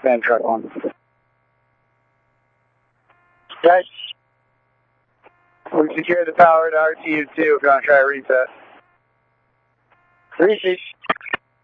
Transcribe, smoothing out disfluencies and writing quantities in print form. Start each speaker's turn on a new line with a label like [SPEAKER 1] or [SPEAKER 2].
[SPEAKER 1] Van truck 1. Guys, we secured the power to RTU2 if you want to try a reset. Reset.